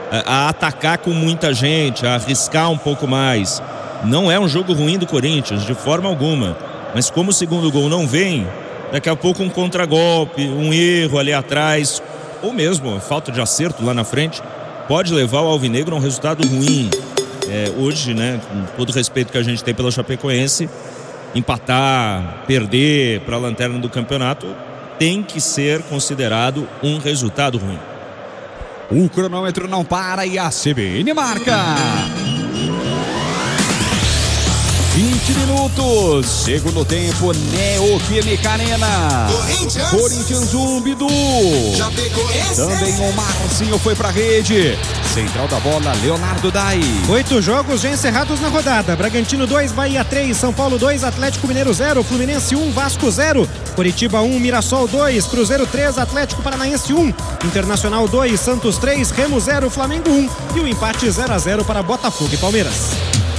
a atacar com muita gente, a arriscar um pouco mais. Não é um jogo ruim do Corinthians, de forma alguma. Mas como o segundo gol não vem, daqui a pouco um contragolpe, um erro ali atrás, ou mesmo a falta de acerto lá na frente, pode levar o Alvinegro a um resultado ruim. Hoje, né, com todo o respeito que a gente tem pela Chapecoense, empatar, perder para a lanterna do campeonato tem que ser considerado um resultado ruim. O cronômetro não para e a CBN marca 20 minutos, segundo tempo, Neoquímica Arena. Corinthians 1, Bidu. Também o Marcinho foi pra rede. Central da bola, Leonardo Dai. 8 jogos já encerrados na rodada. Bragantino 2, Bahia 3, São Paulo 2, Atlético Mineiro 0, Fluminense 1, Vasco 0, Coritiba 1, Mirassol 2, Cruzeiro 3, Atlético Paranaense 1, Internacional 2, Santos 3, Remo 0, Flamengo 1 e o empate 0-0 para Botafogo e Palmeiras.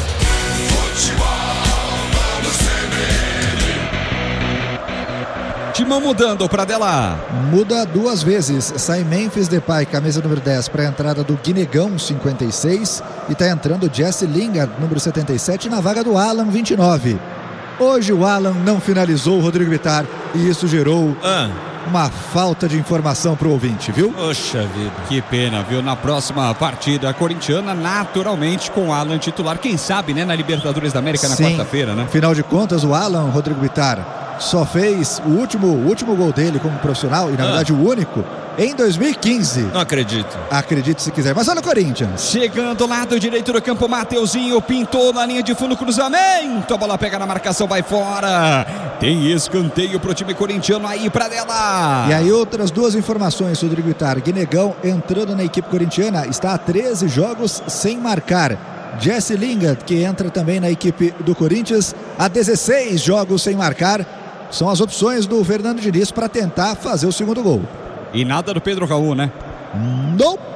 Timão mudando para Dela. Muda 2 vezes. Sai Memphis Depay, camisa número 10, para a entrada do Guinegão, 56. E está entrando Jesse Lingard, número 77, na vaga do Alan, 29. Hoje o Alan não finalizou o Rodrigo Bittar e isso gerou uma falta de informação para o ouvinte, viu? Poxa vida. Que pena, viu? Na próxima partida corintiana, naturalmente com o Alan titular. Quem sabe, né? Na Libertadores da América, na quarta-feira, né? Afinal de contas, o Alan, Rodrigo Bittar, só fez o último gol dele como profissional, e na verdade o único, em 2015. Não acredito. Acredite se quiser, mas olha o Corinthians. Chegando lado direito do campo, Mateuzinho pintou na linha de fundo, cruzamento, a bola pega na marcação, vai fora. Tem escanteio pro time corintiano aí pra Dela. E aí outras 2 informações, Rodrigo Bittar. Guinegão entrando na equipe corintiana, está há 13 jogos sem marcar. Jesse Lingard, que entra também na equipe do Corinthians, há 16 jogos sem marcar. São as opções do Fernando Diniz para tentar fazer o segundo gol. E nada do Pedro Raul, né? Nope.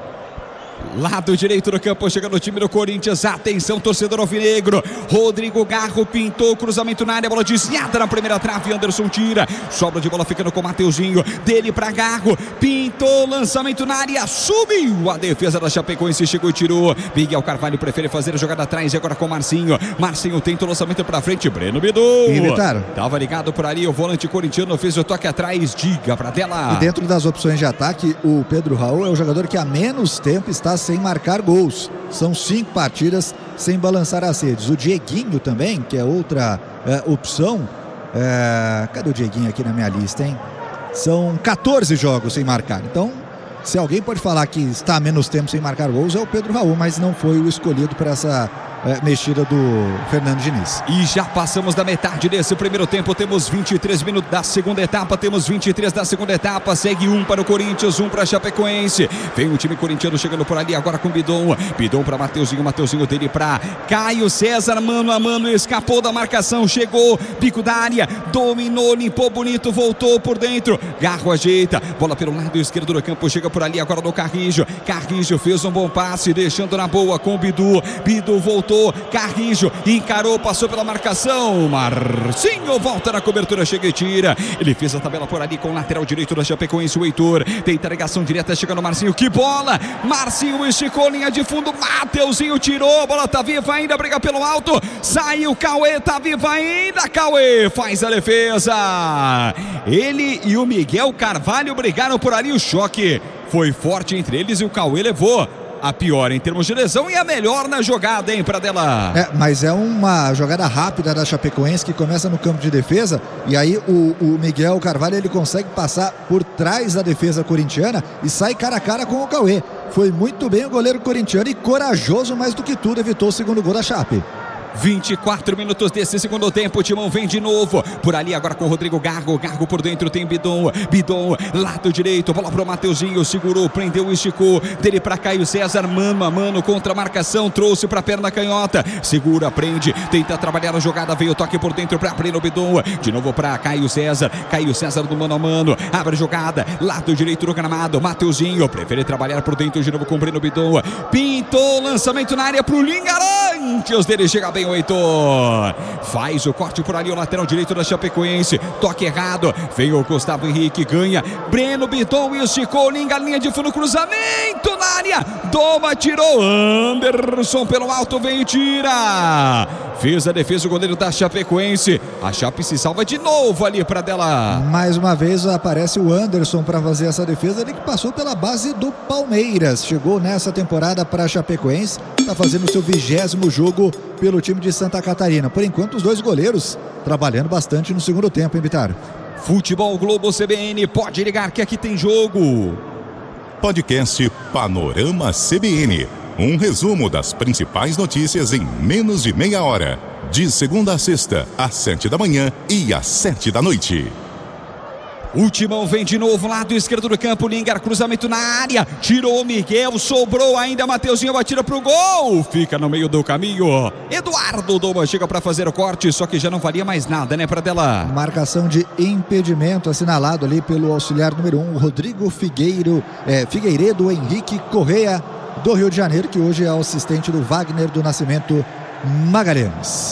Lado direito do campo, chegando o time do Corinthians. Atenção, torcedor alvinegro. Rodrigo Garro pintou, cruzamento na área, bola desviada na primeira trave. Anderson tira, sobra de bola ficando com o Mateuzinho. Dele para Garro, pintou, lançamento na área, subiu a defesa da Chapecoense, chegou e tirou. Miguel Carvalho prefere fazer a jogada atrás e agora com o Marcinho. Marcinho tenta o lançamento para frente, Breno Bidu. Tava ligado por ali, o volante corintiano fez o toque atrás, diga pra Dela. E dentro das opções de ataque, o Pedro Raul é o jogador que há menos tempo está sem marcar gols. São 5 partidas sem balançar as redes. O Dieguinho também, que é outra opção. Cadê o Dieguinho aqui na minha lista, hein? São 14 jogos sem marcar. Então, se alguém pode falar que está há menos tempo sem marcar gols, é o Pedro Raul, mas não foi o escolhido para essa mexida do Fernando Diniz. E já passamos da metade desse primeiro tempo, temos 23 minutos da segunda etapa, temos 23 da segunda etapa, segue 1 para o Corinthians, 1 para a Chapecoense. Vem o time corintiano chegando por ali agora com Bidon para Mateuzinho dele para Caio César, mano a mano, escapou da marcação, chegou, bico da área, dominou, limpou bonito, voltou por dentro, Garro ajeita, bola pelo lado esquerdo do campo, chega por ali agora no Carrijo fez um bom passe, deixando na boa com o Bidu voltou, Carrijo encarou, passou pela marcação, Marcinho volta na cobertura, chega e tira, ele fez a tabela por ali com o lateral direito da Chapecoense, o Heitor, tenta ligação direta, chega no Marcinho, que bola, Marcinho esticou, linha de fundo, Mateuzinho tirou, a bola tá viva ainda, briga pelo alto, saiu, Cauê tá viva ainda, Cauê faz a defesa, ele e o Miguel Carvalho brigaram por ali, o choque foi forte entre eles e o Cauê levou a pior em termos de lesão e a melhor na jogada, hein, Pradella? Mas é uma jogada rápida da Chapecoense que começa no campo de defesa e aí o Miguel Carvalho ele consegue passar por trás da defesa corintiana e sai cara a cara com o Cauê. Foi muito bem o goleiro corintiano e corajoso, mais do que tudo, evitou o segundo gol da Chape. 24 minutos desse segundo tempo, o Timão vem de novo, por ali agora com o Rodrigo Garro por dentro tem Bidon, lado direito, bola pro Mateuzinho, segurou, prendeu, esticou, dele pra Caio César, mano a mano, contra a marcação, trouxe pra perna canhota, segura, prende, tenta trabalhar a jogada, veio o toque por dentro pra Breno Bidon, de novo pra Caio César do mano a mano, abre a jogada, lado direito do gramado, Mateuzinho, prefere trabalhar por dentro de novo com o Breno Bidon, pintou, lançamento na área pro Lingard, antes dele chegar bem o Heitor. Faz o corte por ali, o lateral direito da Chapecoense. Toque errado. Veio o Gustavo Henrique, ganha. Breno Bidon esticou, linha de fundo, cruzamento na área. Doma, tirou. Anderson pelo alto, vem e tira. Fez a defesa o goleiro da Chapecoense. A Chape se salva de novo ali para dela. Mais uma vez aparece o Anderson para fazer essa defesa. Ele que passou pela base do Palmeiras. Chegou nessa temporada para a Chapecoense. Está fazendo o seu 20º jogo pelo time de Santa Catarina. Por enquanto, os dois goleiros trabalhando bastante no segundo tempo, hein, Bitar? Futebol Globo CBN, pode ligar que aqui tem jogo. Podcast Panorama CBN. Um resumo das principais notícias em menos de meia hora. De segunda a sexta, às 7 da manhã e às 7 da noite. O Timão vem de novo, lado esquerdo do campo, Lingar, cruzamento na área, tirou o Miguel, sobrou ainda, Mateuzinho atira pro gol, fica no meio do caminho, Eduardo Doma chega para fazer o corte, só que já não valia mais nada, né, para dela. Marcação de impedimento assinalado ali pelo auxiliar número 1, Rodrigo Figueiredo Henrique Correia, do Rio de Janeiro, que hoje é assistente do Wagner do Nascimento Magalhães.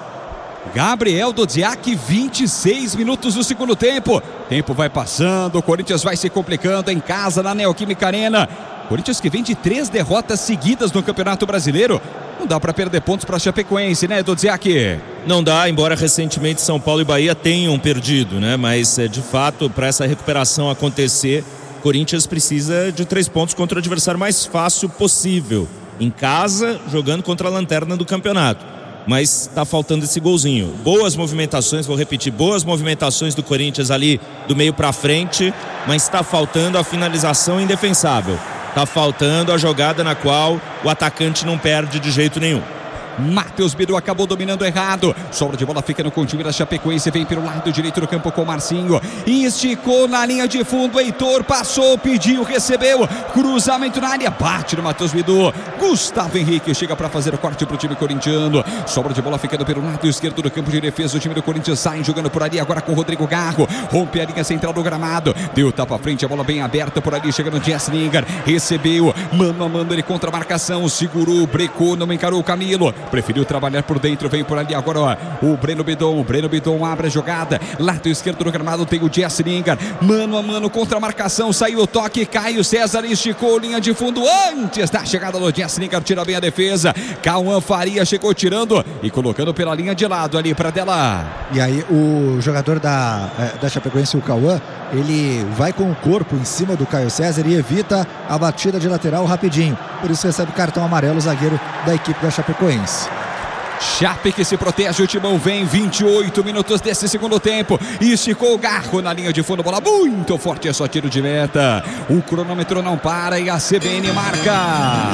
Gabriel Dodziak, 26 minutos do segundo tempo. Tempo vai passando, o Corinthians vai se complicando em casa na Neoquímica Arena. Corinthians que vem de 3 derrotas seguidas no Campeonato Brasileiro. Não dá para perder pontos para a Chapecoense, né, Dodziak? Não dá, embora recentemente São Paulo e Bahia tenham perdido, né? Mas de fato, para essa recuperação acontecer, Corinthians precisa de 3 pontos contra o adversário mais fácil possível. Em casa, jogando contra a lanterna do campeonato. Mas está faltando esse golzinho. Boas movimentações, vou repetir, boas movimentações do Corinthians ali do meio para frente, mas está faltando a finalização indefensável. Está faltando a jogada na qual o atacante não perde de jeito nenhum. Matheus Bidu acabou dominando errado. Sobra de bola fica no contínuo da Chapecoense. Vem pelo lado direito do campo com o Marcinho. Esticou na linha de fundo. Heitor passou, pediu, recebeu. Cruzamento na área. Bate no Matheus Bidu. Gustavo Henrique chega para fazer o corte para o time corintiano. Sobra de bola ficando pelo lado esquerdo do campo de defesa. O time do Corinthians sai jogando por ali agora com o Rodrigo Garro. Rompe a linha central do gramado. Deu tapa à frente. A bola bem aberta por ali. Chega no Jess Lingar. Recebeu. Mano a mano ele contra a marcação. Segurou, brecou, não encarou o Camilo. Preferiu trabalhar por dentro, veio por ali agora ó, o Breno Bidon abre a jogada, lado esquerdo do gramado tem o Jess Lingar, mano a mano contra a marcação, saiu o toque, Caio César esticou linha de fundo antes da chegada do Jess Lingar, tira bem a defesa, Cauã Faria chegou tirando e colocando pela linha de lado ali para dela. E aí o jogador da Chapecoense, o Cauã, ele vai com o corpo em cima do Caio César e evita a batida de lateral rapidinho, por isso recebe cartão amarelo o zagueiro da equipe da Chapecoense. Chape que se protege, o Timão vem 28 minutos desse segundo tempo, esticou o Garro na linha de fundo, bola muito forte, é só tiro de meta, o cronômetro não para e a CBN marca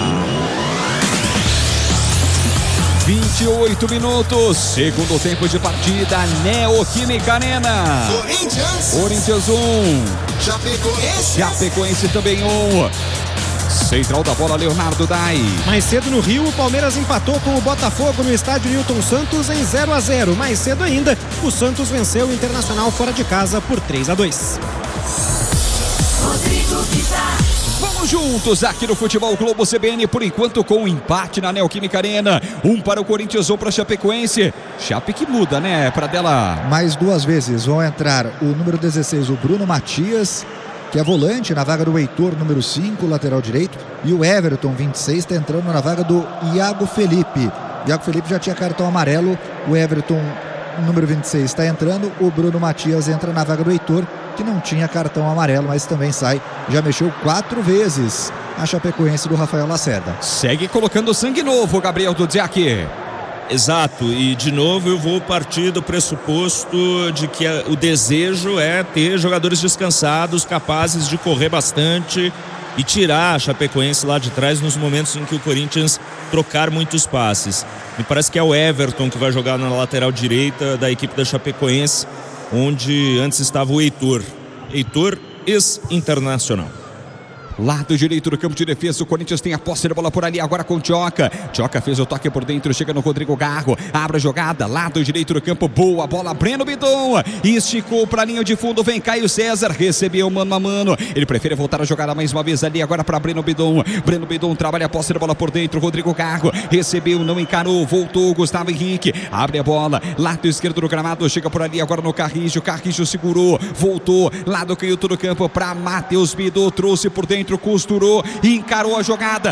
28 minutos, segundo tempo de partida, Neoquímica Arena. Corinthians 1, Chapecoense também 1. Central da bola, Leonardo Dai. Mais cedo no Rio, o Palmeiras empatou com o Botafogo no estádio Newton Santos em 0-0. Mais cedo ainda, o Santos venceu o Internacional fora de casa por 3-2. Vamos juntos aqui no Futebol Globo CBN, por enquanto com um empate na Neoquímica Arena. 1 para o Corinthians, 1 para a Chapecoense. Chape que muda, né, para dela. Mais 2 vezes vão entrar o número 16, o Bruno Matias, que é volante na vaga do Heitor, número 5, lateral direito, e o Everton, 26, está entrando na vaga do Iago Felipe. Iago Felipe já tinha cartão amarelo, o Everton, número 26, está entrando, o Bruno Matias entra na vaga do Heitor, que não tinha cartão amarelo, mas também sai, já mexeu 4 vezes a Chapecoense do Rafael Lacerda. Segue colocando sangue novo, Gabriel Dodziak. Exato, e de novo eu vou partir do pressuposto de que o desejo é ter jogadores descansados, capazes de correr bastante e tirar a Chapecoense lá de trás nos momentos em que o Corinthians trocar muitos passes. Me parece que é o Everton que vai jogar na lateral direita da equipe da Chapecoense, onde antes estava o Heitor, ex-internacional. Lado direito do campo de defesa, o Corinthians tem a posse da bola por ali, agora com Tioca. Tioca fez o toque por dentro, chega no Rodrigo Garro, abre a jogada, lado direito do campo, boa bola, Breno Bidon, esticou para a linha de fundo, vem Caio César, recebeu mano a mano, ele prefere voltar a jogada mais uma vez ali, agora para Breno Bidon. Breno Bidon trabalha a posse da bola por dentro, Rodrigo Garro, recebeu, não encarou, voltou, Gustavo Henrique, abre a bola, lado esquerdo do gramado, chega por ali, agora no Carrijo segurou, voltou, lado canhoto do campo para Matheus Bidon, trouxe por dentro, costurou, encarou a jogada,